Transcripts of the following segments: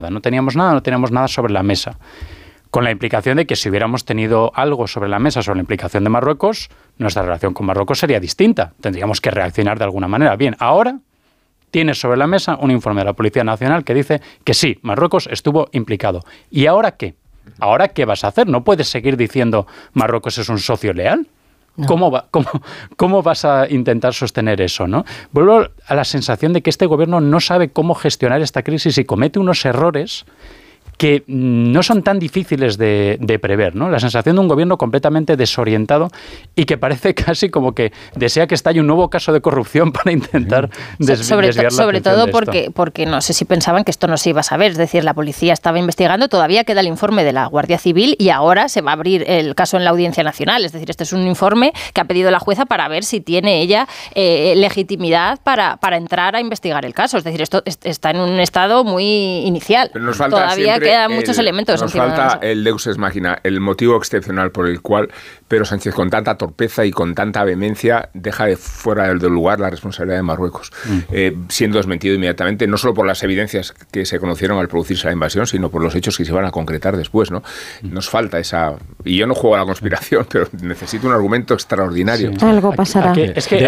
No teníamos nada sobre la mesa. Con la implicación de que si hubiéramos tenido algo sobre la mesa sobre la implicación de Marruecos, nuestra relación con Marruecos sería distinta. Tendríamos que reaccionar de alguna manera. Bien, ahora tienes sobre la mesa un informe de la Policía Nacional que dice que sí, Marruecos estuvo implicado. ¿Y ahora qué? ¿Ahora qué vas a hacer? ¿No puedes seguir diciendo Marruecos es un socio leal? No. ¿Cómo vas a intentar sostener eso, ¿no? Vuelvo a la sensación de que este gobierno no sabe cómo gestionar esta crisis y comete unos errores que no son tan difíciles de prever, ¿no? La sensación de un gobierno completamente desorientado y que parece casi como que desea que estalle un nuevo caso de corrupción para intentar desviar la atención sobre todo de esto. porque no sé si pensaban que esto no se iba a saber. Es decir, la policía estaba investigando, todavía queda el informe de la Guardia Civil y ahora se va a abrir el caso en la Audiencia Nacional. Es decir, este es un informe que ha pedido la jueza para ver si tiene ella legitimidad para entrar a investigar el caso. Es decir, esto está en un estado muy inicial. Pero nos falta todavía quedan muchos elementos. Nos falta el deus ex machina, el motivo excepcional por el cual Pedro Sánchez, con tanta torpeza y con tanta vehemencia, deja fuera del lugar la responsabilidad de Marruecos, siendo desmentido inmediatamente, no solo por las evidencias que se conocieron al producirse la invasión, sino por los hechos que se van a concretar después, ¿no? Nos falta esa... Y yo no juego a la conspiración, pero necesito un argumento extraordinario. Sí. Algo pasará. Es que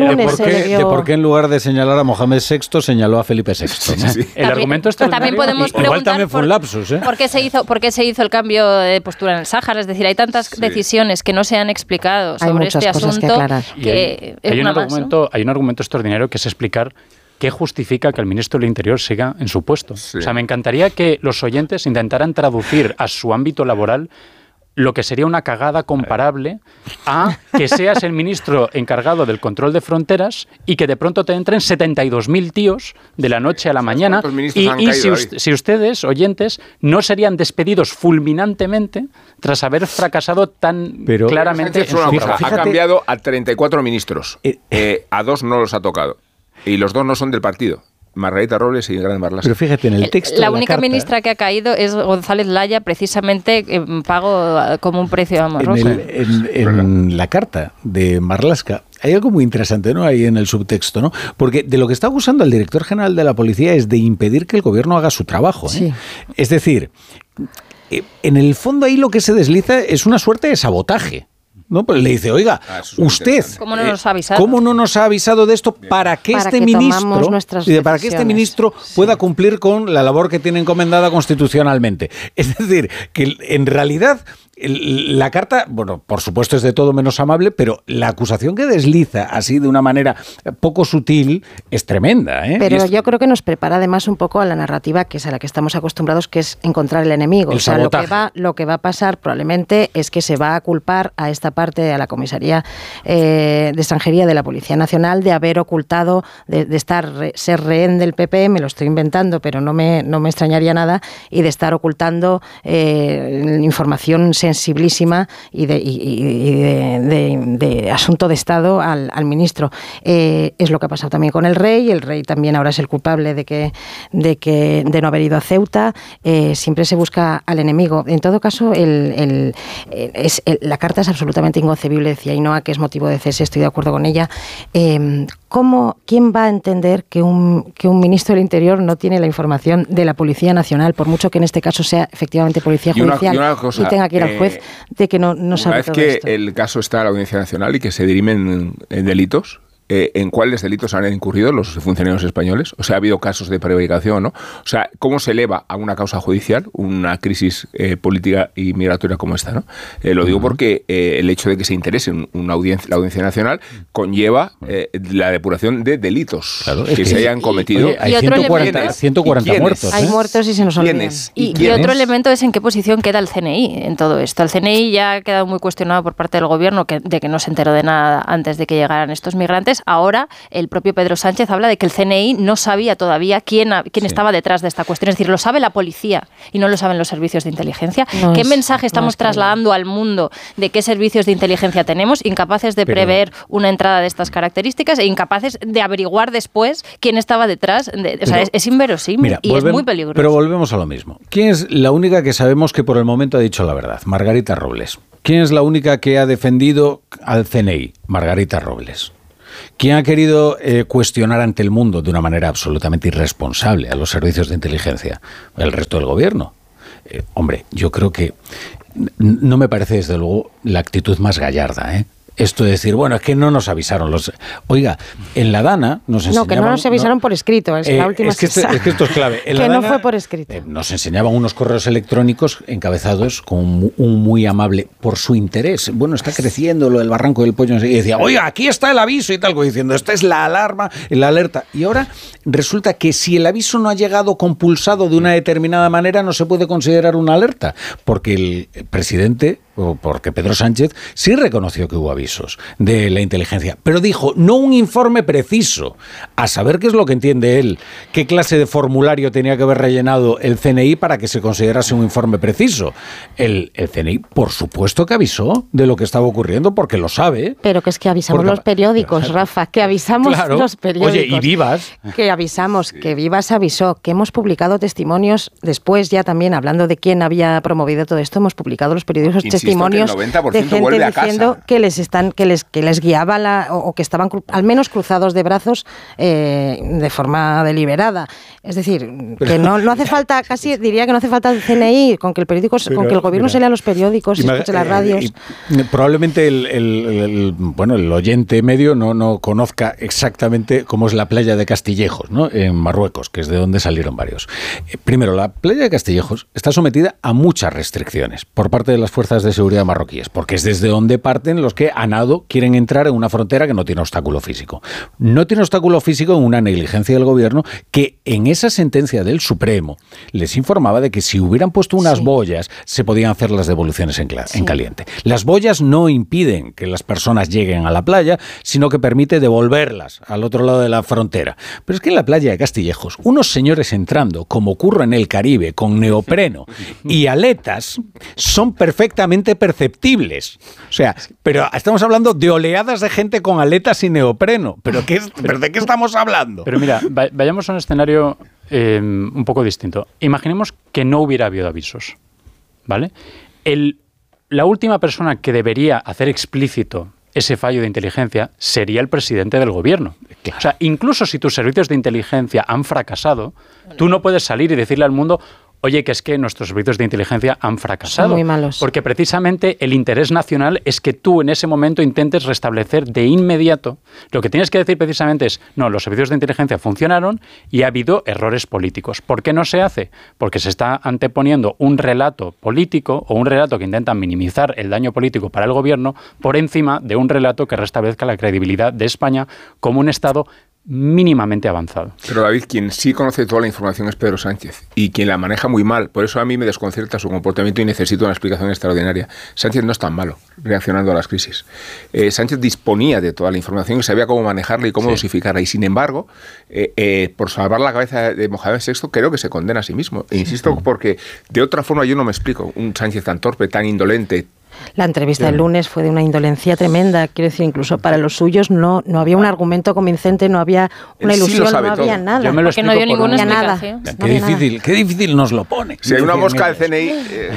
de por qué en lugar de señalar a Mohamed VI señaló a Felipe VI, ¿no? Sí. El argumento también podemos igual también fue un lapsus, ¿por qué se hizo el cambio de postura en el Sáhara? Es decir, hay tantas decisiones que no se han explicado sobre este asunto que hay un argumento extraordinario que es explicar qué justifica que el ministro del Interior siga en su puesto. Sí. O sea, me encantaría que los oyentes intentaran traducir a su ámbito laboral lo que sería una cagada comparable a que seas el ministro encargado del control de fronteras y que de pronto te entren 72.000 tíos de la noche a la mañana y si ustedes, oyentes, no serían despedidos fulminantemente tras haber fracasado tan claramente en su trabajo. Ha cambiado a 34 ministros, a 2 no los ha tocado y los 2 no son del partido. Margarita Robles y Gran Marlaska. Pero fíjate, en el texto la única ministra que ha caído es González Laya, precisamente en pago como un precio a Marruecos. En la carta de Marlaska hay algo muy interesante, ¿no? Ahí en el subtexto, ¿no? Porque de lo que está acusando el director general de la policía es de impedir que el gobierno haga su trabajo, ¿eh? Sí. Es decir, en el fondo ahí lo que se desliza es una suerte de sabotaje. No, pues le dice, oiga, usted, ¿cómo no nos ha avisado? ¿Cómo no nos ha avisado de esto para que este ministro pueda cumplir con la labor que tiene encomendada constitucionalmente? Es decir, que en realidad la carta, bueno, por supuesto es de todo menos amable, pero la acusación que desliza así de una manera poco sutil es tremenda, ¿eh? Pero yo creo que nos prepara además un poco a la narrativa que es a la que estamos acostumbrados, que es encontrar el enemigo. El sabotaje. Lo que va a pasar probablemente es que se va a culpar a esta parte, a la Comisaría de Extranjería de la Policía Nacional, de haber ocultado, de ser rehén del PP, me lo estoy inventando, pero no me extrañaría nada, y de estar ocultando información sensibilísima y de asunto de Estado al ministro. Es lo que ha pasado también con el rey. El rey también ahora es el culpable de no haber ido a Ceuta. Siempre se busca al enemigo. En todo caso, la carta es absolutamente inconcebible, decía Ainhoa, que es motivo de cese, estoy de acuerdo con ella. ¿Quién va a entender que un ministro del Interior no tiene la información de la Policía Nacional, por mucho que en este caso sea efectivamente Policía Judicial y tenga que ir al juez, de que no sabe todo esto? Una vez que el caso está en la Audiencia Nacional y que se dirimen delitos, ¿en cuáles delitos han incurrido los funcionarios españoles? O sea, ¿ha habido casos de prevaricación, no? O sea, ¿cómo se eleva a una causa judicial una crisis política y migratoria como esta, no? Lo digo porque el hecho de que se interese la Audiencia Nacional conlleva la depuración de delitos que se hayan cometido. Hay 140 muertos. Hay muertos y se nos olvidan. Y otro elemento es en qué posición queda el CNI en todo esto. El CNI ya ha quedado muy cuestionado por parte del gobierno de que no se enteró de nada antes de que llegaran estos migrantes. Ahora el propio Pedro Sánchez habla de que el CNI no sabía todavía quién estaba detrás de esta cuestión. Es decir, lo sabe la policía y no lo saben los servicios de inteligencia. ¿Qué mensaje estamos trasladando al mundo de qué servicios de inteligencia tenemos? Incapaces de prever una entrada de estas características e incapaces de averiguar después quién estaba detrás. Es inverosímil y es muy peligroso. Pero volvemos a lo mismo. ¿Quién es la única que sabemos que por el momento ha dicho la verdad? Margarita Robles. ¿Quién es la única que ha defendido al CNI? Margarita Robles. ¿Quién ha querido cuestionar ante el mundo de una manera absolutamente irresponsable a los servicios de inteligencia? El resto del gobierno. Hombre, yo creo que no me parece desde luego la actitud más gallarda, Esto de decir, bueno, es que no nos avisaron los... Oiga, en la DANA nos enseñaban... No, que no nos avisaron por escrito, es la última... Es que esto es clave. En que la no DANA, fue por escrito. Nos enseñaban unos correos electrónicos encabezados con un muy amable por su interés. Bueno, está creciendo lo del Barranco del Pollo. Y decía, oiga, aquí está el aviso y tal, diciendo, esta es la alarma, la alerta. Y ahora resulta que si el aviso no ha llegado compulsado de una determinada manera, no se puede considerar una alerta. Porque el presidente... porque Pedro Sánchez sí reconoció que hubo avisos de la inteligencia, pero dijo, no un informe preciso, a saber qué es lo que entiende él, qué clase de formulario tenía que haber rellenado el CNI para que se considerase un informe preciso. El CNI, por supuesto que avisó de lo que estaba ocurriendo, porque lo sabe. Pero que es que avisamos los periódicos, Rafa, que avisamos los periódicos. Oye, y Vivas. Que avisamos, que Vivas avisó, que hemos publicado testimonios, después ya también hablando de quién había promovido todo esto, hemos publicado los periódicos testimonios de gente diciendo que les guiaba o que estaban al menos cruzados de brazos de forma deliberada. Es decir, que no hace falta, casi diría que no hace falta el CNI, con que el periódico, con que el gobierno se lea los periódicos, escuche las radios. Probablemente el oyente medio no conozca exactamente cómo es la playa de Castillejos, ¿no? En Marruecos, que es de donde salieron varios. Primero, la playa de Castillejos está sometida a muchas restricciones por parte de las fuerzas de seguridad marroquíes, porque es desde donde parten los que a nado quieren entrar en una frontera que no tiene obstáculo físico. No tiene obstáculo físico en una negligencia del gobierno que en esa sentencia del Supremo les informaba de que si hubieran puesto unas boyas se podían hacer las devoluciones en caliente. Las boyas no impiden que las personas lleguen a la playa, sino que permite devolverlas al otro lado de la frontera. Pero es que en la playa de Castillejos, unos señores entrando, como ocurre en el Caribe, con neopreno y aletas, son perfectamente perceptibles. O sea, pero estamos hablando de oleadas de gente con aletas y neopreno. ¿Pero de qué estamos hablando? Pero mira, vayamos a un escenario un poco distinto. Imaginemos que no hubiera habido avisos, ¿vale? La última persona que debería hacer explícito ese fallo de inteligencia sería el presidente del gobierno. Claro. O sea, incluso si tus servicios de inteligencia han fracasado, tú no puedes salir y decirle al mundo, oye, que es que nuestros servicios de inteligencia han fracasado. Son muy malos. Porque precisamente el interés nacional es que tú en ese momento intentes restablecer de inmediato. Lo que tienes que decir precisamente es, no, los servicios de inteligencia funcionaron y ha habido errores políticos. ¿Por qué no se hace? Porque se está anteponiendo un relato político o un relato que intenta minimizar el daño político para el gobierno por encima de un relato que restablezca la credibilidad de España como un Estado mínimamente avanzado. Pero David, quien sí conoce toda la información es Pedro Sánchez y quien la maneja muy mal. Por eso a mí me desconcierta su comportamiento y necesito una explicación extraordinaria. Sánchez no es tan malo reaccionando a las crisis. Sánchez disponía de toda la información y sabía cómo manejarla y cómo dosificarla. Y sin embargo, por salvar la cabeza de Mohamed VI, creo que se condena a sí mismo. E insisto, porque de otra forma yo no me explico. Un Sánchez tan torpe, tan indolente. La entrevista del lunes fue de una indolencia tremenda, quiero decir, incluso para los suyos no había un argumento convincente, no había una ilusión, no había nada. Yo me lo explico, porque no dio ninguna explicación. Qué difícil nos lo pone. Si hay una mosca del CNI...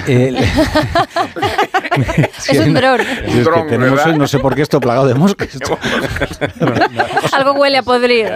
Es un dron. Es que tenemos hoy, no sé por qué esto plagado de moscas. Algo huele a podrido.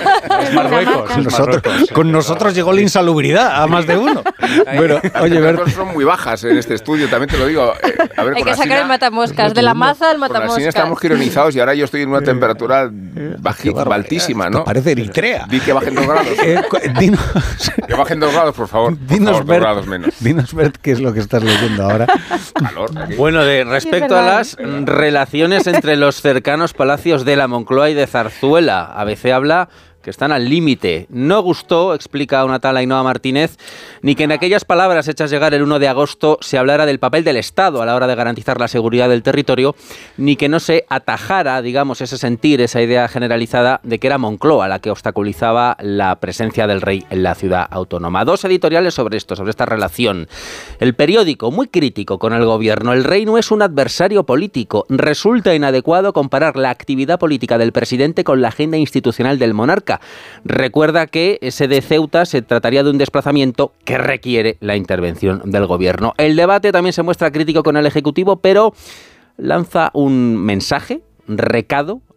Con nosotros llegó la insalubridad a más de uno. Bueno, oye, Bert, son muy bajas en este estudio, también te lo digo. A ver, hay que sacar el matamoscas, de la maza al matamoscas. Con la estamos gironizados y ahora yo estoy en una temperatura altísima, ¿no? Parece Eritrea. Di que bajen 2 grados. Que bajen 2 grados, por favor. Dinos, 2 grados menos. Dinos, Bert, qué es lo que estás leyendo ahora. Calor. Bueno, respecto a las relaciones entre los cercanos palacios de la Moncloa y de Zarzuela, ABC habla que están al límite. No gustó, explica una tal Ainhoa Martínez, ni que en aquellas palabras hechas llegar el 1 de agosto se hablara del papel del Estado a la hora de garantizar la seguridad del territorio, ni que no se atajara, digamos, ese sentir, esa idea generalizada de que era Moncloa la que obstaculizaba la presencia del rey en la ciudad autónoma. 2 editoriales sobre esto, sobre esta relación. El periódico, muy crítico con el gobierno. El rey no es un adversario político. Resulta inadecuado comparar la actividad política del presidente con la agenda institucional del monarca. Recuerda que ese de Ceuta se trataría de un desplazamiento que requiere la intervención del gobierno. El debate también se muestra crítico con el Ejecutivo, pero lanza un mensaje, recado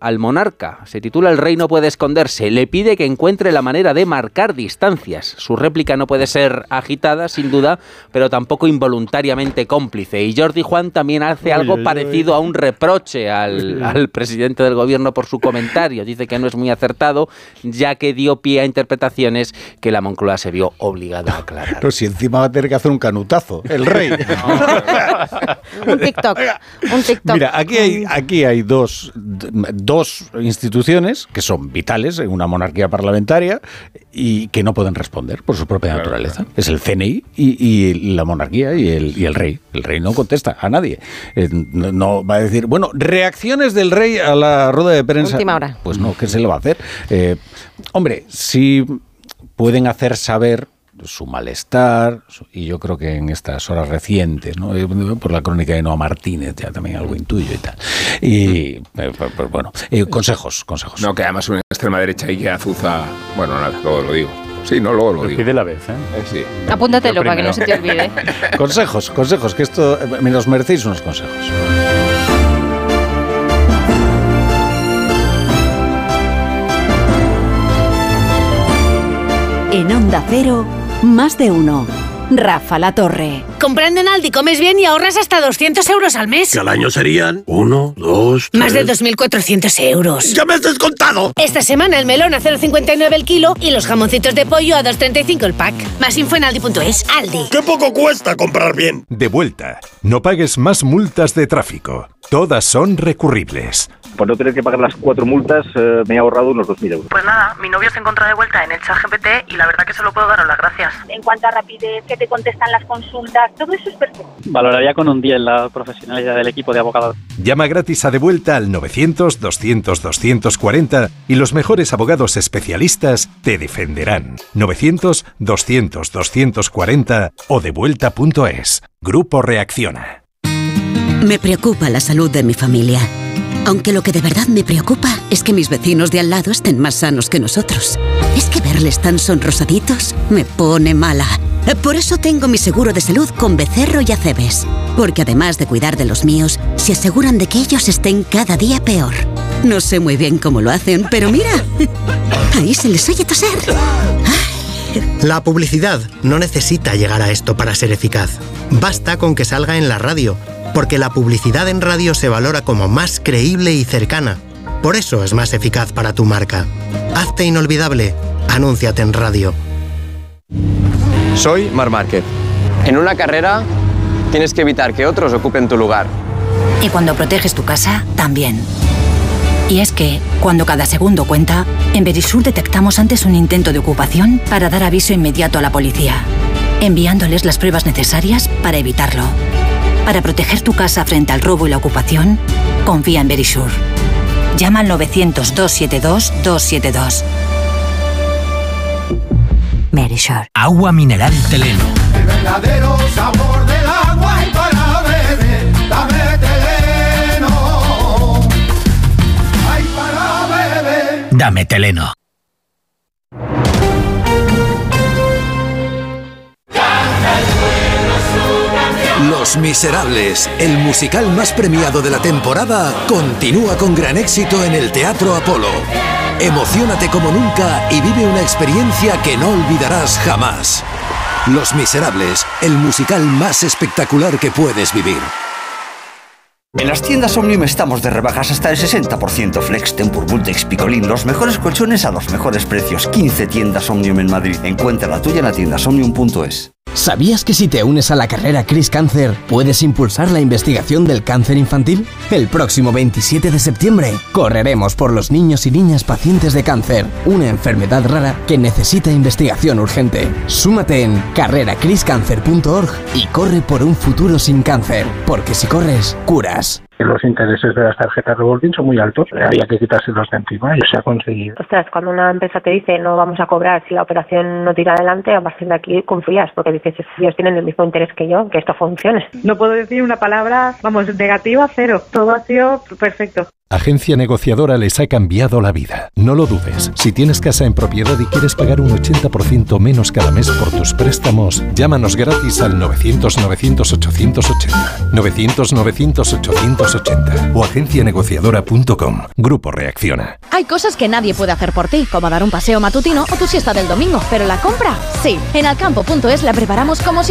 al monarca. Se titula El rey no puede esconderse. Le pide que encuentre la manera de marcar distancias. Su réplica no puede ser agitada, sin duda, pero tampoco involuntariamente cómplice. Y Jordi Juan también hace algo parecido a un reproche al presidente del gobierno por su comentario. Dice que no es muy acertado, ya que dio pie a interpretaciones que la Moncloa se vio obligada a aclarar. Pero si encima va a tener que hacer un canutazo, el rey. Un TikTok. Mira, aquí hay dos instituciones que son vitales en una monarquía parlamentaria y que no pueden responder por su propia naturaleza. Es el CNI y la monarquía y el rey. El rey no contesta a nadie. No va a decir, bueno, reacciones del rey a la rueda de prensa. Última hora. Pues no, ¿qué se le va a hacer? Hombre, sí pueden hacer saber su malestar, y yo creo que en estas horas recientes, ¿no? Por la crónica de Noa Martínez, ya también algo intuyo y tal. Y, pues bueno, consejos. No, que además una extrema derecha ahí que azuza... Bueno, nada, luego lo digo. Sí, no, luego lo digo. Pide la vez, ¿eh? Sí. Apúntatelo para que no se te olvide. Consejos, que esto me los merecéis unos consejos. En Onda Cero, Más de Uno. Rafa La Torre. Comprando en Aldi comes bien y ahorras hasta 200 euros al mes. Que al año serían 1, 2, 3... Más de 2.400 euros. ¡Ya me has descontado! Esta semana el melón a 0,59 el kilo y los jamoncitos de pollo a 2,35 el pack. Más info en Aldi.es. Aldi. ¡Qué poco cuesta comprar bien! De vuelta. No pagues más multas de tráfico. Todas son recurribles. Por no tener que pagar las 4 multas, me he ahorrado unos 2.000 euros. Pues nada, mi novio se encuentra de vuelta en el ChatGPT y la verdad que se lo puedo dar las gracias. En cuanto a rapidez, que te contestan las consultas, todo eso es perfecto. Valoraría con un 10 la profesionalidad del equipo de abogados. Llama gratis a De Vuelta al 900-200-240 y los mejores abogados especialistas te defenderán. 900-200-240 o devuelta.es. Grupo Reacciona. Me preocupa la salud de mi familia. Aunque lo que de verdad me preocupa es que mis vecinos de al lado estén más sanos que nosotros. Es que verles tan sonrosaditos me pone mala. Por eso tengo mi seguro de salud con Becerro y Acebes. Porque además de cuidar de los míos, se aseguran de que ellos estén cada día peor. No sé muy bien cómo lo hacen, pero mira, ahí se les oye toser. La publicidad no necesita llegar a esto para ser eficaz. Basta con que salga en la radio, porque la publicidad en radio se valora como más creíble y cercana. Por eso es más eficaz para tu marca. Hazte inolvidable. Anúnciate en radio. Soy Marc Márquez. En una carrera tienes que evitar que otros ocupen tu lugar. Y cuando proteges tu casa, también. Y es que, cuando cada segundo cuenta, en Verisur detectamos antes un intento de ocupación para dar aviso inmediato a la policía, enviándoles las pruebas necesarias para evitarlo. Para proteger tu casa frente al robo y la ocupación, confía en Verisur. Llama al 900-272-272. Verisur. Agua mineral Teleno. El verdadero sabor del agua y para beber, dame Teleno. Ay, para beber. Dame Teleno. Los Miserables, el musical más premiado de la temporada, continúa con gran éxito en el Teatro Apolo. Emociónate como nunca y vive una experiencia que no olvidarás jamás. Los Miserables, el musical más espectacular que puedes vivir. En las tiendas Omnium estamos de rebajas hasta el 60%. Flex, Tempur, Bultex, Picolín, los mejores colchones a los mejores precios. 15 tiendas Omnium en Madrid. Encuentra la tuya en la tienda omnium.es. ¿Sabías que si te unes a la carrera Cris Cáncer, puedes impulsar la investigación del cáncer infantil? El próximo 27 de septiembre, correremos por los niños y niñas pacientes de cáncer, una enfermedad rara que necesita investigación urgente. Súmate en carreracriscancer.org y corre por un futuro sin cáncer, porque si corres, curas. Los intereses de las tarjetas revolving son muy altos, había que quitárselos de encima y se ha conseguido. Ostras, cuando una empresa te dice no vamos a cobrar si la operación no tira adelante, a partir de aquí confías, porque dices, ellos tienen el mismo interés que yo, que esto funcione. No puedo decir una palabra, negativa, cero. Todo ha sido perfecto. Agencia Negociadora les ha cambiado la vida. No lo dudes. Si tienes casa en propiedad y quieres pagar un 80% menos cada mes por tus préstamos, llámanos gratis al 900-900-880. 900-900-880 o agencianegociadora.com. Grupo Reacciona. Hay cosas que nadie puede hacer por ti, como dar un paseo matutino o tu siesta del domingo, pero la compra, sí. En alcampo.es la preparamos como si